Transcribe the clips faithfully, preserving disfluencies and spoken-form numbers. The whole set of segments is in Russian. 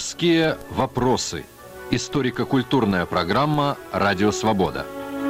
Философские вопросы. Историко-культурная программа «Радио Свобода».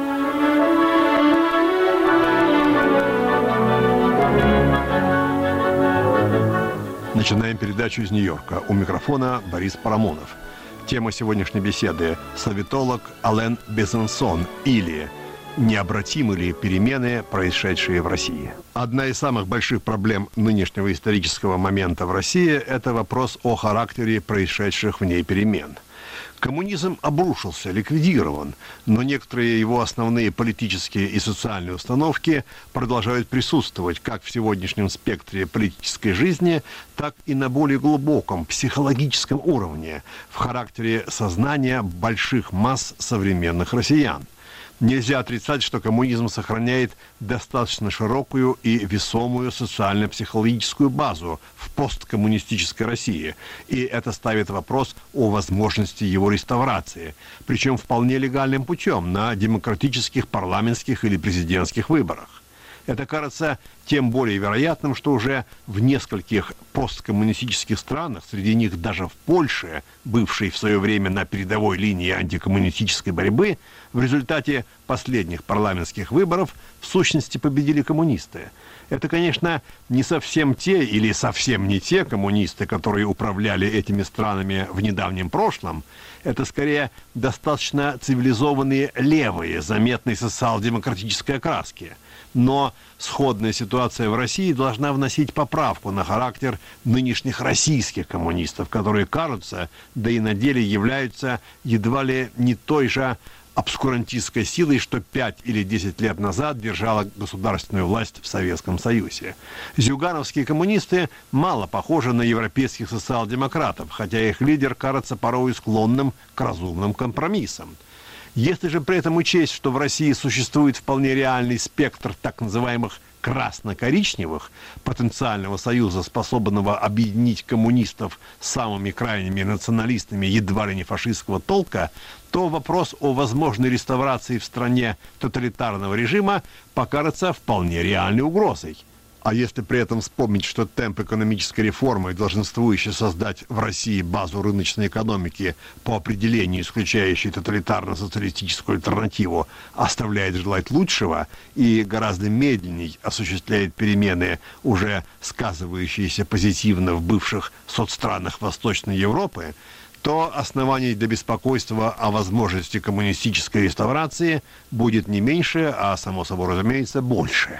Начинаем передачу из Нью-Йорка. У микрофона Борис Парамонов. Тема сегодняшней беседы – советолог Ален Безансон или «Необратимы ли перемены, происшедшие в России?». Одна из самых больших проблем нынешнего исторического момента в России – это вопрос о характере происшедших в ней перемен. Коммунизм обрушился, ликвидирован, но некоторые его основные политические и социальные установки продолжают присутствовать как в сегодняшнем спектре политической жизни, так и на более глубоком психологическом уровне, в характере сознания больших масс современных россиян. Нельзя отрицать, что коммунизм сохраняет достаточно широкую и весомую социально-психологическую базу в посткоммунистической России, и это ставит вопрос о возможности его реставрации, причем вполне легальным путем на демократических, парламентских или президентских выборах. Это кажется тем более вероятным, что уже в нескольких посткоммунистических странах, среди них даже в Польше, бывшей в свое время на передовой линии антикоммунистической борьбы, в результате последних парламентских выборов в сущности победили коммунисты. Это, конечно, не совсем те или совсем не те коммунисты, которые управляли этими странами в недавнем прошлом. Это, скорее, достаточно цивилизованные левые, заметной социал-демократической окраски. Но сходная ситуация в России должна вносить поправку на характер нынешних российских коммунистов, которые кажутся, да и на деле являются едва ли не той же обскурантистской силой, что пять или десять лет назад держала государственную власть в Советском Союзе. Зюгановские коммунисты мало похожи на европейских социал-демократов, хотя их лидер кажется порой склонным к разумным компромиссам. Если же при этом учесть, что в России существует вполне реальный спектр так называемых красно-коричневых, потенциального союза, способного объединить коммунистов с самыми крайними националистами едва ли не фашистского толка, то вопрос о возможной реставрации в стране тоталитарного режима покажется вполне реальной угрозой. А если при этом вспомнить, что темп экономической реформы, долженствующий создать в России базу рыночной экономики, по определению исключающей тоталитарно-социалистическую альтернативу, оставляет желать лучшего и гораздо медленней осуществляет перемены, уже сказывающиеся позитивно в бывших соцстранах Восточной Европы, то оснований для беспокойства о возможности коммунистической реставрации будет не меньше, а, само собой разумеется, больше.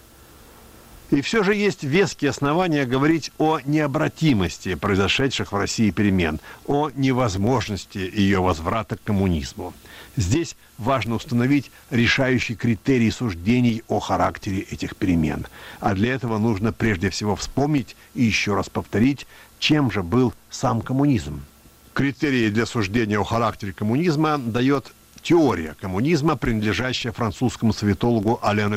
И все же есть веские основания говорить о необратимости произошедших в России перемен, о невозможности ее возврата к коммунизму. Здесь важно установить решающий критерий суждений о характере этих перемен. А для этого нужно прежде всего вспомнить и еще раз повторить, чем же был сам коммунизм. Критерии для суждения о характере коммунизма дает теория коммунизма, принадлежащая французскому советологу Алену